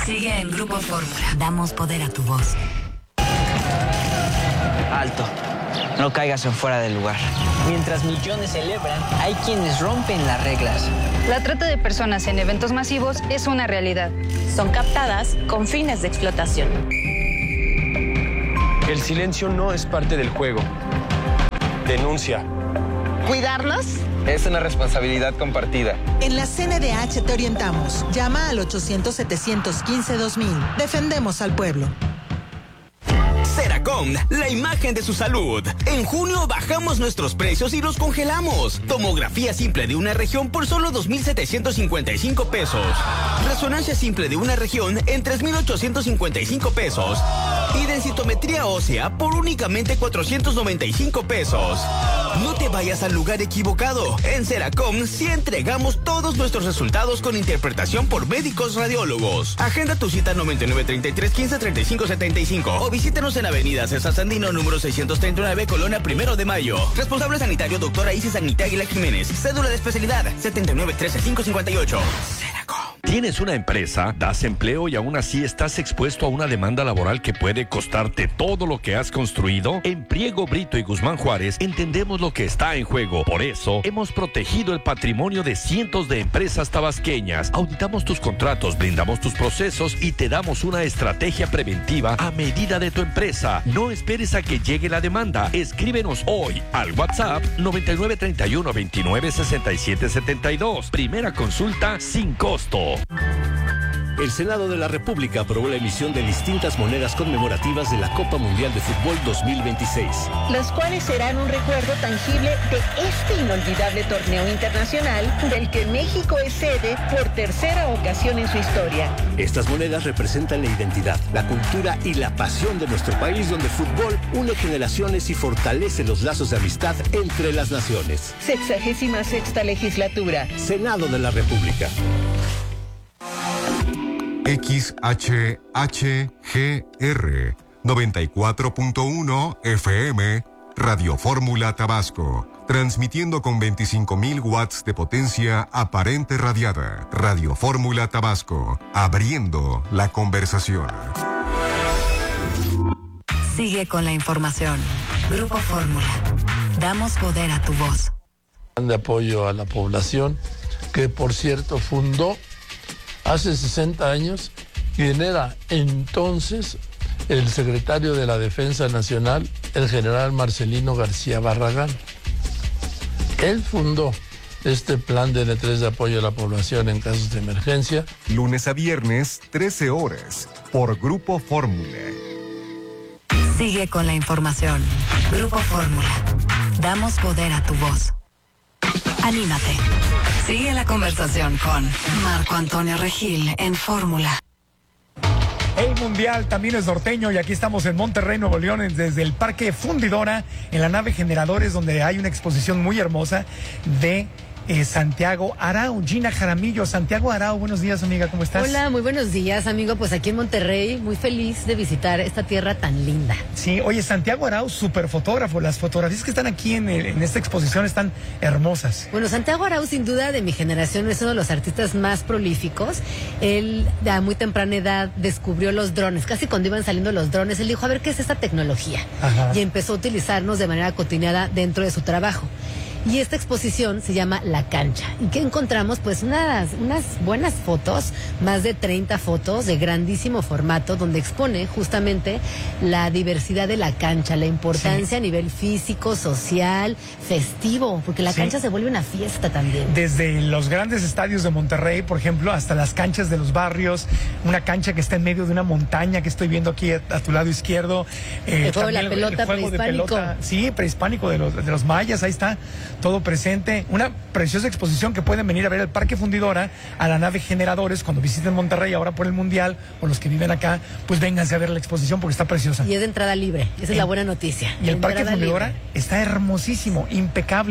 Sigue en Grupo Fórmula. Damos poder a tu voz. Alto. No caigas en fuera del lugar. Mientras millones celebran, hay quienes rompen las reglas. La trata de personas en eventos masivos es una realidad. Son captadas con fines de explotación. El silencio no es parte del juego. Denuncia. ¿Cuidarnos? Es una responsabilidad compartida. En la CNDH te orientamos. Llama al 800-715-2000. Defendemos al pueblo. Seracom, la imagen de su salud. En junio bajamos nuestros precios y los congelamos. Tomografía simple de una región por solo 2,755 pesos. Resonancia simple de una región en 3,855 pesos. Y densitometría ósea por únicamente 495 pesos. No te vayas al lugar equivocado. En Seracom sí entregamos todos nuestros resultados con interpretación por médicos radiólogos. Agenda tu cita 9933153575 o visítanos en Avenida César Sandino, número 639, Colonia 1 de Mayo. Responsable sanitario, doctora Isis Agnita Aguilar Jiménez. Cédula de especialidad, 7913558. Seracom. ¿Tienes una empresa? ¿Das empleo y aún así estás expuesto a una demanda laboral que puede costarte todo lo que has construido? En Priego, Brito y Guzmán Juárez entendemos lo que está en juego. Por eso, hemos protegido el patrimonio de cientos de empresas tabasqueñas. Auditamos tus contratos, blindamos tus procesos y te damos una estrategia preventiva a medida de tu empresa. No esperes a que llegue la demanda. Escríbenos hoy al WhatsApp 9931-296772. Primera consulta sin costo. El Senado de la República aprobó la emisión de distintas monedas conmemorativas de la Copa Mundial de Fútbol 2026. Las cuales serán un recuerdo tangible de este inolvidable torneo internacional del que México es sede por tercera ocasión en su historia. Estas monedas representan la identidad, la cultura y la pasión de nuestro país, donde el fútbol une generaciones y fortalece los lazos de amistad entre las naciones. 66ª legislatura. Senado de la República. XHHGR 94.1 FM Radio Fórmula Tabasco, transmitiendo con 25,000 watts de potencia aparente radiada. Radio Fórmula Tabasco, abriendo la conversación. Sigue con la información. Grupo Fórmula. Damos poder a tu voz. De apoyo a la población, que por cierto fundó hace 60 años, quien era entonces el secretario de la Defensa Nacional, el general Marcelino García Barragán. Él fundó este plan de N3 de apoyo a la población en casos de emergencia. Lunes a viernes, 13 horas, por Grupo Fórmula. Sigue con la información. Grupo Fórmula. Damos poder a tu voz. Anímate. Sigue la conversación con Marco Antonio Regil en Fórmula. El Mundial también es norteño y aquí estamos en Monterrey, Nuevo León, desde el Parque Fundidora, en la nave Generadores, donde hay una exposición muy hermosa de Santiago Arau. Gina Jaramillo. Santiago Arau, buenos días, amiga, ¿cómo estás? Hola, muy buenos días, amigo. Pues aquí en Monterrey, muy feliz de visitar esta tierra tan linda. Sí, oye, Santiago Arau, súper fotógrafo. Las fotografías que están aquí en esta exposición están hermosas. Bueno, Santiago Arau, sin duda, de mi generación, es uno de los artistas más prolíficos. Él, a muy temprana edad, descubrió los drones. Casi cuando iban saliendo los drones, él dijo, a ver, ¿qué es esta tecnología? Ajá. Y empezó a utilizarnos de manera cotidiana dentro de su trabajo. Y esta exposición se llama La Cancha. ¿Y qué encontramos? Pues unas buenas fotos, más de 30 fotos de grandísimo formato, donde expone justamente la diversidad de la cancha, la importancia a nivel físico, social, festivo, porque la cancha se vuelve una fiesta también. Desde los grandes estadios de Monterrey, por ejemplo, hasta las canchas de los barrios, una cancha que está en medio de una montaña que estoy viendo aquí a tu lado izquierdo. El juego de la pelota prehispánico. Sí, prehispánico de los mayas, ahí está. Todo presente, una preciosa exposición que pueden venir a ver al Parque Fundidora, a la nave Generadores, cuando visiten Monterrey ahora por el Mundial, o los que viven acá, pues vénganse a ver la exposición porque está preciosa. Y es de entrada libre, esa es la buena noticia. Y el Parque Fundidora está hermosísimo, impecable.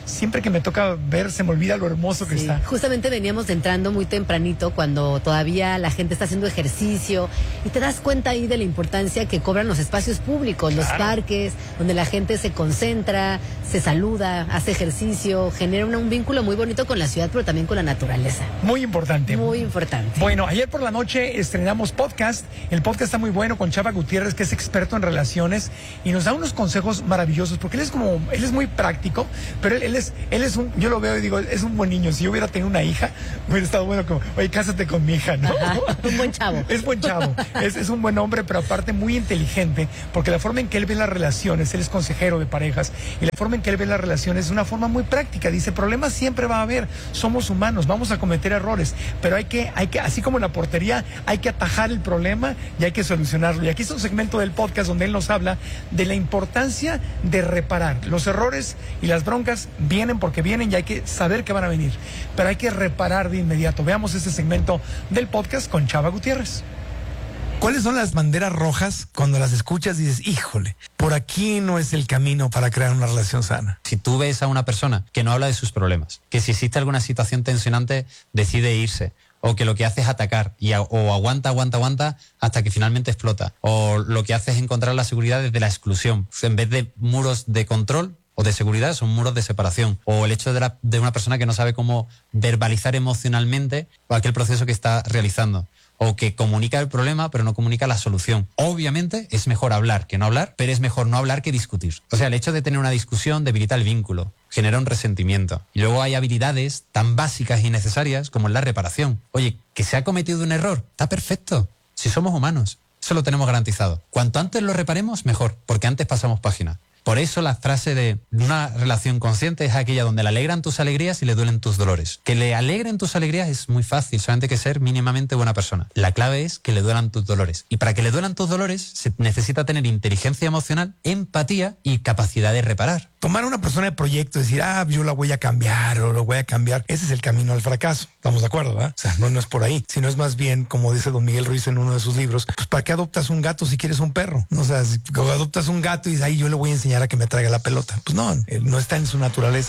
siempre que me toca ver se me olvida lo hermoso que está. Justamente veníamos entrando muy tempranito cuando todavía la gente está haciendo ejercicio y te das cuenta ahí de la importancia que cobran los espacios públicos, los parques, donde la gente se concentra, se saluda, hace ejercicio, genera un vínculo muy bonito con la ciudad, pero también con la naturaleza. Muy importante. Muy importante. Bueno, ayer por la noche estrenamos podcast. El podcast está muy bueno con Chava Gutiérrez, que es experto en relaciones y nos da unos consejos maravillosos, porque él es muy práctico, pero él es un, yo lo veo y digo, es un buen niño. Si yo hubiera tenido una hija, hubiera estado bueno como, oye, cásate con mi hija, ¿no? Ajá, un buen chavo. Es buen chavo, es un buen hombre, pero aparte muy inteligente, porque la forma en que él ve las relaciones, él es consejero de parejas, y la forma en que él ve las relaciones es una forma muy práctica. Dice, problemas siempre va a haber, somos humanos, vamos a cometer errores, pero hay que, así como en la portería, hay que atajar el problema y hay que solucionarlo. Y aquí es un segmento del podcast donde él nos habla de la importancia de reparar. Los errores y las broncas vienen porque vienen y hay que saber que van a venir, pero hay que reparar de inmediato. Veamos este segmento del podcast con Chava Gutiérrez. ¿Cuáles son las banderas rojas cuando las escuchas y dices, híjole, por aquí no es el camino para crear una relación sana? Si tú ves a una persona que no habla de sus problemas, que si existe alguna situación tensionante decide irse, o que lo que hace es atacar o aguanta hasta que finalmente explota, o lo que hace es encontrar la seguridad desde la exclusión, en vez de muros de control o de seguridad, son muros de separación, o el hecho de una persona que no sabe cómo verbalizar emocionalmente aquel proceso que está realizando, o que comunica el problema pero no comunica la solución. Obviamente es mejor hablar que no hablar, pero es mejor no hablar que discutir. O sea, el hecho de tener una discusión debilita el vínculo, genera un resentimiento. Y luego hay habilidades tan básicas y necesarias como la reparación. Oye, que se ha cometido un error, está perfecto. Si somos humanos, eso lo tenemos garantizado. Cuanto antes lo reparemos, mejor, porque antes pasamos página. Por eso la frase de una relación consciente es aquella donde le alegran tus alegrías y le duelen tus dolores. Que le alegren tus alegrías es muy fácil, solamente hay que ser mínimamente buena persona. La clave es que le duelan tus dolores. Y para que le duelan tus dolores se necesita tener inteligencia emocional, empatía y capacidad de reparar. Tomar a una persona de proyecto y decir, yo la voy a cambiar o lo voy a cambiar, ese es el camino al fracaso. Estamos de acuerdo, ¿verdad? O sea, no es por ahí, sino es más bien, como dice don Miguel Ruiz en uno de sus libros, pues ¿para qué adoptas un gato si quieres un perro? O sea, si adoptas un gato y dices, yo le voy a enseñar a que me traiga la pelota. Pues no, no está en su naturaleza.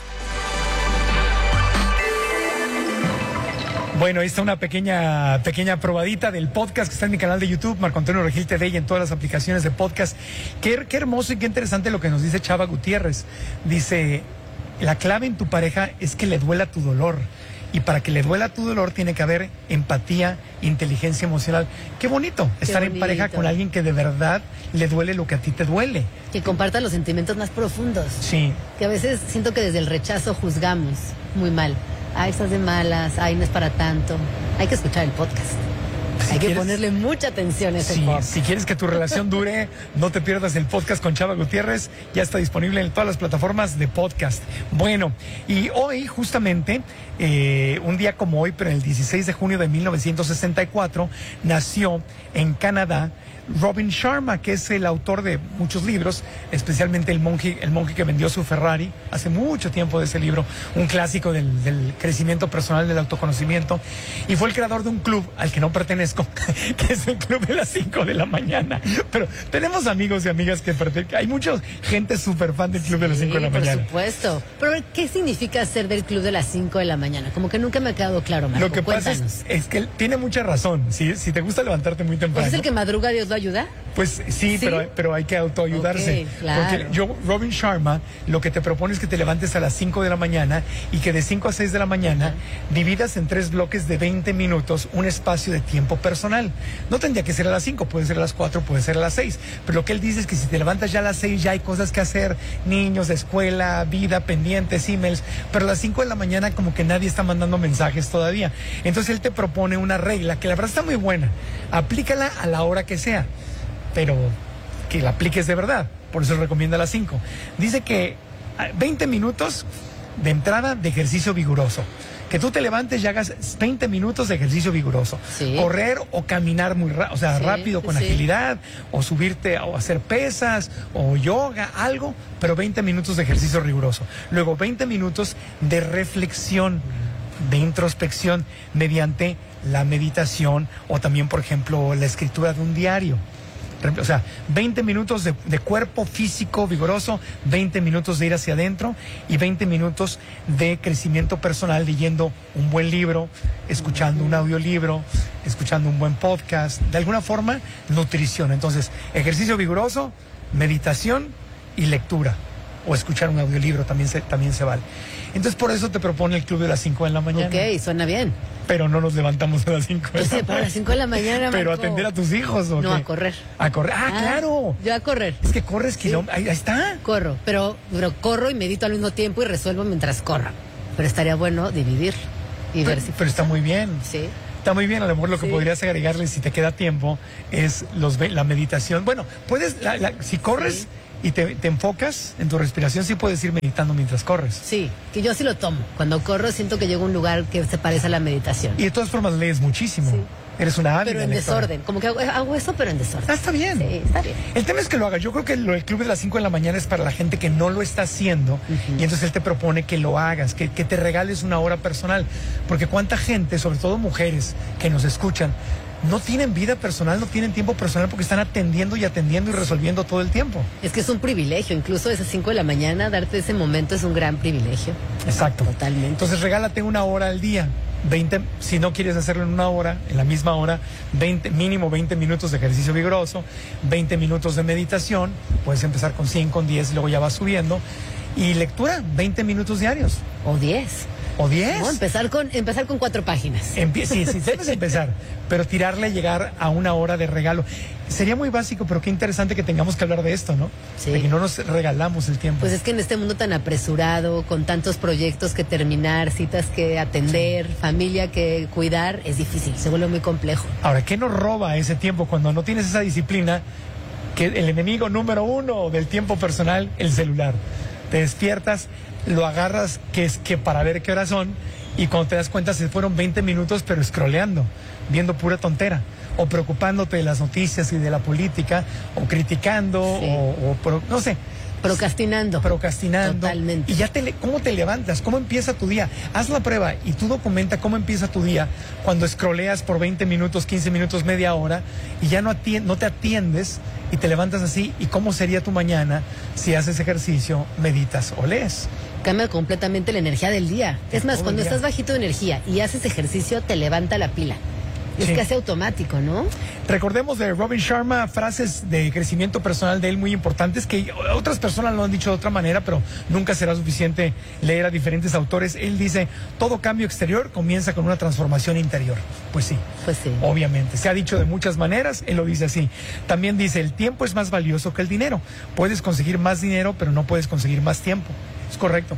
Bueno, ahí está una pequeña probadita del podcast que está en mi canal de YouTube, Marco Antonio Regil TV, y en todas las aplicaciones de podcast. Qué hermoso y qué interesante lo que nos dice Chava Gutiérrez. Dice, la clave en tu pareja es que le duela tu dolor. Y para que le duela tu dolor tiene que haber empatía, inteligencia emocional. Qué bonito estar en pareja con alguien que de verdad le duele lo que a ti te duele. Que comparta los sentimientos más profundos. Sí. Que a veces siento que desde el rechazo juzgamos muy mal. Estás de malas, no es para tanto. Hay que escuchar el podcast. Hay que ponerle mucha atención a ese podcast. Si quieres que tu relación dure, no te pierdas el podcast con Chava Gutiérrez. Ya está disponible en todas las plataformas de podcast. Bueno, y hoy justamente, un día como hoy, pero el 16 de junio de 1964, nació en Canadá Robin Sharma, que es el autor de muchos libros, especialmente El monje que vendió su Ferrari, hace mucho tiempo de ese libro, un clásico del crecimiento personal, del autoconocimiento, y fue el creador de un club al que no pertenezco, que es el Club de las 5 de la mañana, pero tenemos amigos y amigas que pertenecen, hay mucha gente súper fan del Club de las 5 de la mañana. Por supuesto, pero ¿qué significa ser del Club de las 5 de la mañana? Como que nunca me ha quedado claro, Marco. Lo que pasa es que él tiene mucha razón, si te gusta levantarte muy temprano. ¿Es el que madruga, Dios lo ayuda? Pues sí. Pero hay que autoayudarse. Okay, claro. Porque Robin Sharma lo que te propone es que te levantes a las 5 de la mañana y que de 5 a 6 de la mañana dividas en 3 bloques de 20 minutos un espacio de tiempo personal. No tendría que ser a las 5, puede ser a las 4, puede ser a las 6. Pero lo que él dice es que si te levantas ya a las 6 ya hay cosas que hacer, niños, escuela, vida, pendientes, emails, pero a las 5 de la mañana como que nadie está mandando mensajes todavía. Entonces él te propone una regla que la verdad está muy buena. Aplícala a la hora que sea, pero que la apliques de verdad. Por eso recomienda las 5. Dice que 20 minutos de entrada de ejercicio vigoroso. Que tú te levantes y hagas 20 minutos de ejercicio vigoroso. Sí. Correr o caminar muy rápido, con agilidad, o subirte o hacer pesas o yoga, algo, pero 20 minutos de ejercicio riguroso. Luego 20 minutos de reflexión, de introspección mediante la meditación o también, por ejemplo, la escritura de un diario. O sea, 20 minutos de cuerpo físico vigoroso, 20 minutos de ir hacia adentro y 20 minutos de crecimiento personal leyendo un buen libro, escuchando un audiolibro, escuchando un buen podcast. De alguna forma, nutrición. Entonces, ejercicio vigoroso, meditación y lectura. O escuchar un audiolibro también se vale. Entonces, por eso te propone el club de las 5 de la mañana. Ok, suena bien. Pero no nos levantamos a las 5 de la mañana. Para las 5 de la mañana, Pero Marco. atender a tus hijos, ¿o No, qué? a correr. A correr. Ah, claro. Yo a correr. Es que corres kilómetros. Ahí está. Corro, pero corro y medito al mismo tiempo y resuelvo mientras corro. Pero estaría bueno dividir y ver si... Pero está muy bien. Sí. Está muy bien, a lo mejor lo que podrías agregarle si te queda tiempo es la meditación. Bueno, puedes, si corres y te enfocas en tu respiración, sí puedes ir meditando mientras corres. Sí, que yo sí lo tomo. Cuando corro siento que llego a un lugar que se parece a la meditación. Y de todas formas lees muchísimo. Sí. Eres una ávida pero en lectora. desorden, como que hago eso, pero en desorden. Ah, está bien. Sí, está bien. El tema es que lo hagas. Yo creo que el club de las 5 de la mañana es para la gente que no lo está haciendo. Y entonces él te propone que lo hagas, que te regales una hora personal. Porque cuánta gente, sobre todo mujeres que nos escuchan, no tienen vida personal, no tienen tiempo personal porque están atendiendo y resolviendo todo el tiempo. Es que es un privilegio, incluso esas 5 de la mañana, darte ese momento es un gran privilegio. Exacto. Totalmente. Entonces regálate una hora al día. 20, si no quieres hacerlo en una hora, en la misma hora, mínimo 20 minutos de ejercicio vigoroso, 20 minutos de meditación, puedes empezar con 100, con 10, y luego ya vas subiendo. Y lectura, 20 minutos diarios. O 10. ¿O 10? No, empezar con 4 páginas. Sí, debes empezar, pero tirarle, llegar a una hora de regalo. Sería muy básico, pero qué interesante que tengamos que hablar de esto, ¿no? Sí. De que no nos regalamos el tiempo. Pues es que en este mundo tan apresurado, con tantos proyectos que terminar, citas que atender, familia que cuidar, es difícil, se vuelve muy complejo. Ahora, ¿qué nos roba ese tiempo cuando no tienes esa disciplina? Que el enemigo número 1 del tiempo personal, el celular. Te despiertas, lo agarras que para ver qué horas son, y cuando te das cuenta se fueron 20 minutos pero scrolleando, viendo pura tontera, o preocupándote de las noticias y de la política, o criticando, sí. No sé. Procrastinando. Totalmente. Y ya ¿cómo te levantas? ¿Cómo empieza tu día? Haz la prueba y tú documenta cómo empieza tu día cuando scrolleas por 20 minutos, 15 minutos, media hora, y ya no te atiendes y te levantas así. ¿Y cómo sería tu mañana si haces ejercicio, meditas o lees? Cambia completamente la energía del día. Es más, cuando estás bajito de energía y haces ejercicio, te levanta la pila. Es casi automático, ¿no? Recordemos de Robin Sharma frases de crecimiento personal de él muy importantes que otras personas lo han dicho de otra manera, pero nunca será suficiente leer a diferentes autores. Él dice, todo cambio exterior comienza con una transformación interior. Pues sí. Obviamente. Se ha dicho de muchas maneras, él lo dice así. También dice, el tiempo es más valioso que el dinero. Puedes conseguir más dinero, pero no puedes conseguir más tiempo. Es correcto.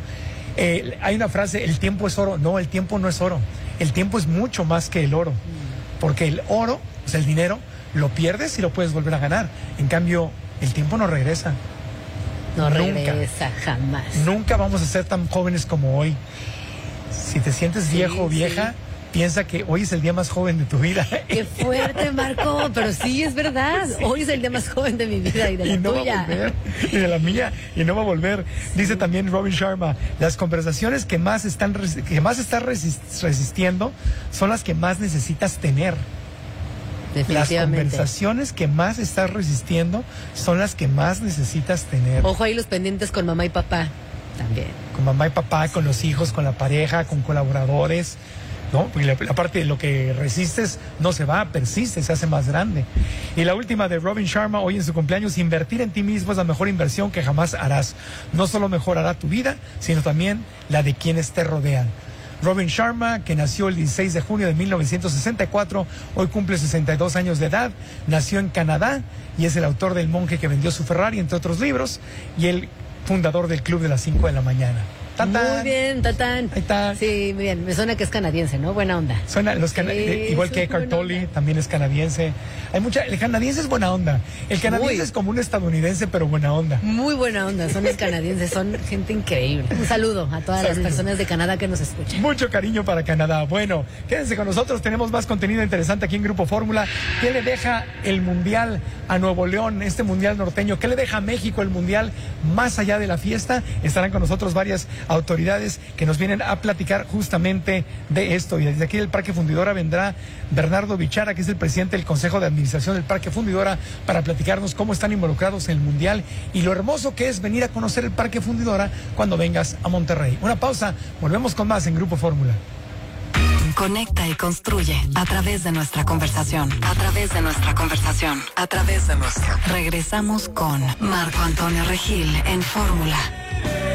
Hay una frase, el tiempo es oro. No, el tiempo no es oro. El tiempo es mucho más que el oro. Porque el oro, o sea, el dinero, lo pierdes y lo puedes volver a ganar. En cambio, el tiempo no regresa. No regresa jamás. Nunca vamos a ser tan jóvenes como hoy. Si te sientes viejo o vieja, piensa que hoy es el día más joven de tu vida. Qué fuerte, Marco, pero sí es verdad. Hoy es el día más joven de mi vida y de la tuya. Va a volver, y de la mía, y no va a volver. Dice también Robin Sharma, las conversaciones que más estás resistiendo son las que más necesitas tener. Las conversaciones que más estás resistiendo son las que más necesitas tener. Ojo ahí los pendientes con mamá y papá también. Con mamá y papá, con los hijos, con la pareja, con colaboradores. ¿No? Porque la parte de lo que resistes no se va, persiste, se hace más grande. Y la última de Robin Sharma, hoy en su cumpleaños, invertir en ti mismo es la mejor inversión que jamás harás. No solo mejorará tu vida, sino también la de quienes te rodean. Robin Sharma, que nació el 16 de junio de 1964, hoy cumple 62 años de edad, nació en Canadá y es el autor del Monje que vendió su Ferrari, entre otros libros, y el fundador del Club de las 5 de la mañana. ¡Tatán! Muy bien, Tatán. Ahí está. Sí, muy bien. Me suena que es canadiense, ¿no? Buena onda. Suena igual que Eckhart Tolle, también es canadiense. El canadiense es buena onda. El canadiense es como un estadounidense, pero buena onda. Muy buena onda. Son los canadienses, son gente increíble. Un saludo a todas las personas de Canadá que nos escuchan. Mucho cariño para Canadá. Bueno, quédense con nosotros. Tenemos más contenido interesante aquí en Grupo Fórmula. ¿Qué le deja el Mundial a Nuevo León, este Mundial norteño? ¿Qué le deja a México el Mundial más allá de la fiesta? Estarán con nosotros varias autoridades que nos vienen a platicar justamente de esto. Y desde aquí del Parque Fundidora vendrá Bernardo Bichara, que es el presidente del Consejo de Administración del Parque Fundidora, para platicarnos cómo están involucrados en el Mundial y lo hermoso que es venir a conocer el Parque Fundidora cuando vengas a Monterrey. Una pausa, volvemos con más en Grupo Fórmula. Conecta y construye a través de nuestra conversación. A través de nuestra conversación. A través de nuestra. Regresamos con Marco Antonio Regil en Fórmula.